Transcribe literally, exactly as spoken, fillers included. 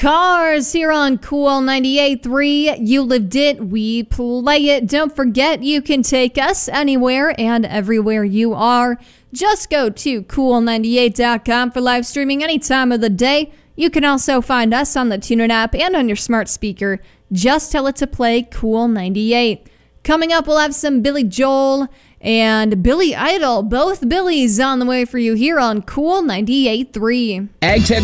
Cars here on Cool ninety-eight point three. You lived it, we play it. Don't forget, you can take us anywhere and everywhere you are. Just go to cool ninety-eight dot com for live streaming any time of the day. You can also find us on the TuneIn app and on your smart speaker. Just tell it to play Cool ninety-eight. Coming up, we'll have some Billy Joel and Billy Idol. Both Billies on the way for you here on Cool ninety-eight point three. AgTech